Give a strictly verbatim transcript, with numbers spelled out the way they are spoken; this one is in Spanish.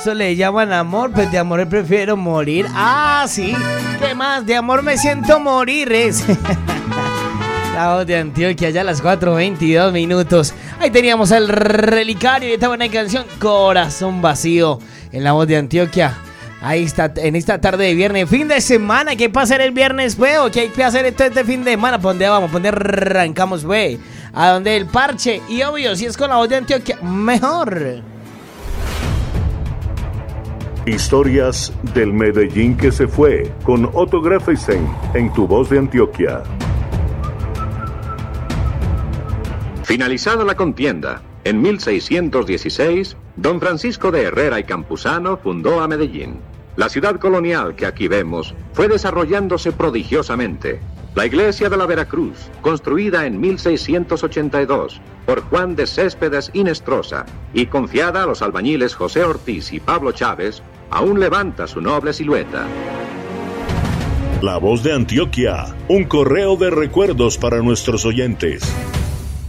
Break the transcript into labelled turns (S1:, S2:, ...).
S1: Eso le llaman amor, pues de amor prefiero morir. Ah, sí, ¿qué más? De amor me siento morir, es. La voz de Antioquia, ya a las cuatro veintidós minutos. Ahí teníamos el relicario y esta buena canción, Corazón Vacío, en la voz de Antioquia. Ahí está, en esta tarde de viernes, fin de semana. ¿Qué hay para hacer el viernes, pues? ¿O qué hay que hacer este, este fin de semana? ¿Para dónde vamos? ¿Para dónde arrancamos, pues? A donde el parche. Y obvio, si es con la voz de Antioquia, mejor.
S2: Historias del Medellín que se fue, con Otto Greffeisen en Tu Voz de Antioquia.
S3: Finalizada la contienda, en mil seiscientos dieciséis, don Francisco de Herrera y Campuzano fundó a Medellín. La ciudad colonial que aquí vemos fue desarrollándose prodigiosamente. La iglesia de la Veracruz, construida en mil seiscientos ochenta y dos por Juan de Céspedes y Nestrosa y confiada a los albañiles José Ortiz y Pablo Chávez, aún levanta su noble silueta.
S2: La Voz de Antioquia, un correo de recuerdos para nuestros oyentes.